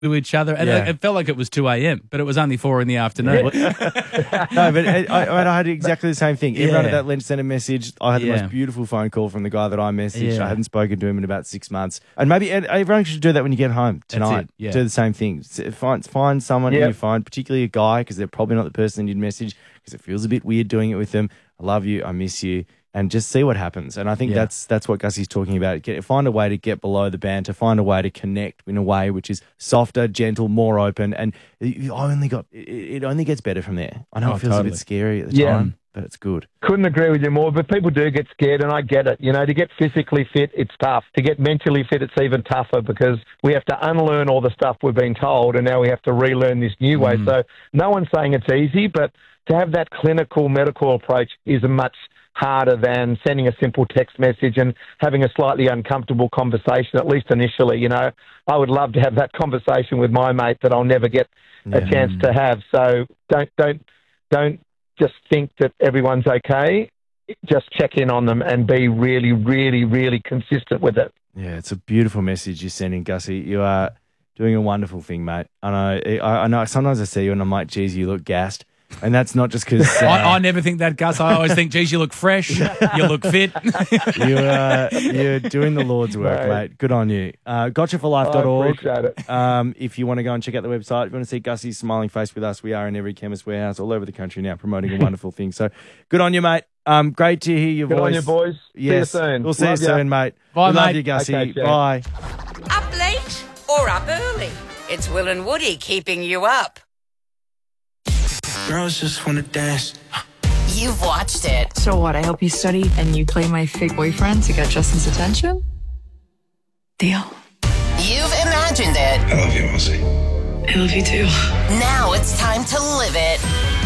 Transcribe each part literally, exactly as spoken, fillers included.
to each other. And Yeah. it, it felt like it was two a.m., but it was only four in the afternoon. No, but I, I, I had exactly the same thing. Everyone at Yeah. that Lynch sent a message. I had the Yeah. most beautiful phone call from the guy that I messaged. Yeah. I hadn't spoken to him in about six months. And maybe ed- everyone should do that when you get home That's tonight. it, yeah. Do the same thing. S- Find, find someone in Yep. your phone, particularly a guy, because they're probably not the person you'd message, because it feels a bit weird doing it with them. I love you. I miss you. And just see what happens. And I think Yeah. that's that's what Gussie's talking about. Get, find a way to get below the banter, find a way to connect in a way which is softer, gentle, more open. And you only got it, it only gets better from there. I know Oh, it feels a totally. bit scary at the Yeah. time, but it's good. Couldn't agree with you more, but people do get scared, and I get it. You know, to get physically fit, it's tough. To get mentally fit, it's even tougher because we have to unlearn all the stuff we've been told, and now we have to relearn this new way. So no one's saying it's easy, but to have that clinical medical approach is a much harder than sending a simple text message and having a slightly uncomfortable conversation, at least initially. You know, I would love to have that conversation with my mate that I'll never get a chance to have. So don't, don't, don't just think that everyone's okay. Just check in on them and be really, really, really consistent with it. Yeah, it's a beautiful message you're sending, Gussie. You are doing a wonderful thing, mate. I know. I, I know. Sometimes I see you and I'm like, geez, you look gassed. And that's not just because uh, I, I never think that, Gus. I always think, geez, you look fresh, you look fit. you, uh, you're doing the Lord's work, Right. mate. Good on you. Uh, gotcha for life dot I org. appreciate it. Um, if you want to go and check out the website, if you want to see Gussie's smiling face with us, we are in every chemist warehouse all over the country now promoting a wonderful thing. So good on you, mate. Um, great to hear your Good voice. on you, boys. Yes. See you soon. We'll see Love you ya. soon, mate. Bye, we love mate. you, Gussie. Okay, Jack. Bye. Up late or up early? It's Will and Woody keeping you up. Girls just wanna dance. You've watched it. So what, I help you study and you play my fake boyfriend to get Justin's attention? Deal. You've imagined it. I love you, Ozzy. I love you too. Now it's time to live it.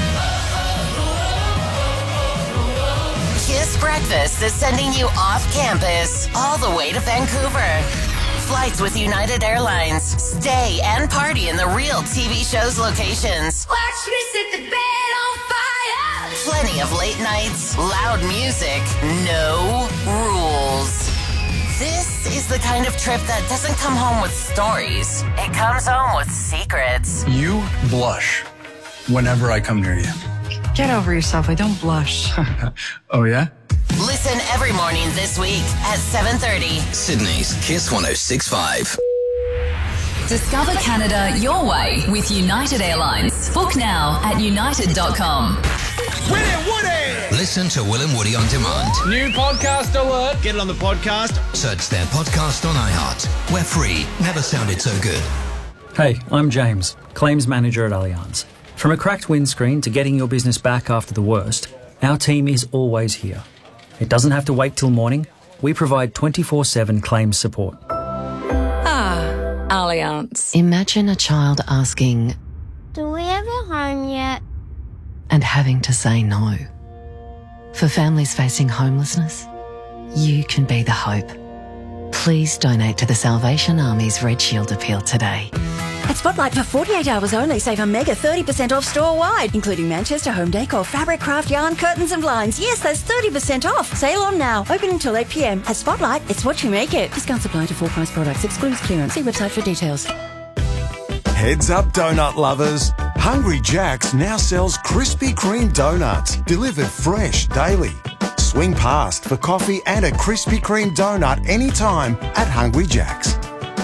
Kiss Breakfast is sending you off campus all the way to Vancouver. Flights with United Airlines. Stay and party in the real T V show's locations. Watch me set the bed on fire. Plenty of late nights, loud music, no rules. This is the kind of trip that doesn't come home with stories. It comes home with secrets. You blush whenever I come near you. Get over yourself. I don't blush. Oh, yeah? Listen every morning this week at seven thirty. Sydney's Kiss one oh six point five. Discover Canada your way with United Airlines. Book now at united dot com. Will and Woody! Listen to Will and Woody on demand. New podcast alert. Get it on the podcast. Search their podcast on iHeart. We're free. Never sounded so good. Hey, I'm James, Claims Manager at Allianz. From a cracked windscreen to getting your business back after the worst, our team is always here. It doesn't have to wait till morning. We provide twenty-four seven claims support. Ah, Allianz. Imagine a child asking, Do we have a home yet? and having to say no. For families facing homelessness, you can be the hope. Please donate to the Salvation Army's Red Shield Appeal today. At Spotlight for forty-eight hours only, save a mega thirty percent off store-wide, including Manchester Home Decor, fabric, craft, yarn, curtains and blinds. Yes, that's thirty percent off. Sale on now. Open until eight p.m. At Spotlight, it's what you make it. Discounts apply to full-price products. Excludes clearance. See website for details. Heads up, donut lovers. Hungry Jack's now sells Krispy Kreme donuts, delivered fresh daily. Swing past for coffee and a Krispy Kreme donut anytime at Hungry Jack's.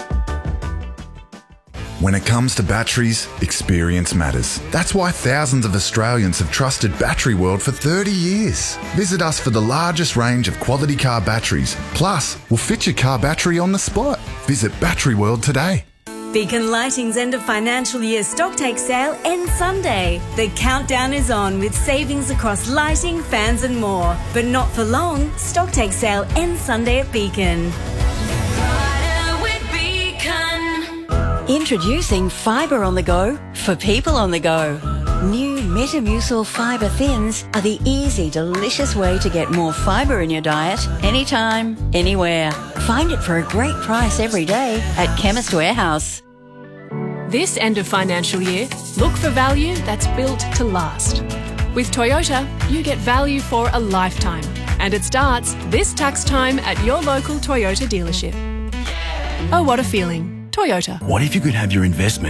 When it comes to batteries, experience matters. That's why thousands of Australians have trusted Battery World for thirty years. Visit us for the largest range of quality car batteries. Plus, we'll fit your car battery on the spot. Visit Battery World today. Beacon Lighting's end of financial year stocktake sale ends Sunday. The countdown is on with savings across lighting, fans and more. But not for long. Stocktake sale ends Sunday at Beacon. Introducing Fibre on the Go for people on the go. New Metamucil Fibre Thins are the easy, delicious way to get more fibre in your diet anytime, anywhere. Find it for a great price every day at Chemist Warehouse. This end of financial year, look for value that's built to last. With Toyota, you get value for a lifetime. And it starts this tax time at your local Toyota dealership. Oh, what a feeling. Toyota. What if you could have your investment